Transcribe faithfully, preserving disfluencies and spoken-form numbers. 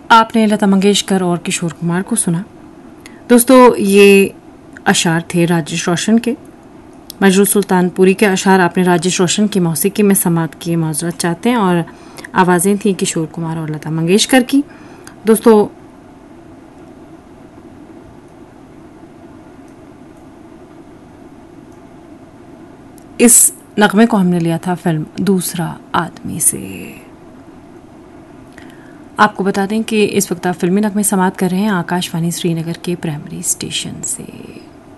आपने लता मंगेशकर और किशोर कुमार को सुना। दोस्तों, ये अशार थे राजेश रोशन के। मजरूह सुल्तानपुरी के अशार आपने राजेश रोशन की मौसीकी में समात किए, माजरत चाहते हैं, और आवाज़ें थीं किशोर कुमार और लता मंगेशकर की। दोस्तों, इस नगमे को हमने लिया था फिल्म दूसरा आदमी से। आपको बता दें कि इस वक्त आप फिल्मी नगमे समात कर रहे हैं आकाशवाणी श्रीनगर के प्राइमरी स्टेशन से।